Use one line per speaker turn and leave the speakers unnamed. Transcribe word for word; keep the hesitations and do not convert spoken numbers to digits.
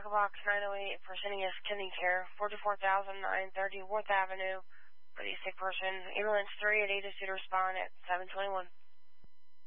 Echo Box nine oh eight for sending us kidney care, forty-four thousand nine thirty Worth Avenue for the sick person. Ambulance three at eight is to respond at seven twenty-one.